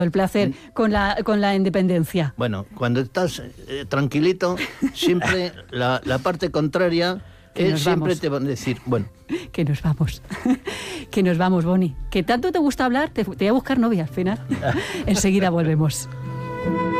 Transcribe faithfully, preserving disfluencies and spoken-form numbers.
el placer con la con la independencia? Bueno, cuando estás eh, tranquilito, siempre la, la parte contraria eh, siempre te van a decir, bueno. Que nos vamos, que nos vamos, Boni. Que tanto te gusta hablar, te, te voy a buscar novia al final. Enseguida volvemos.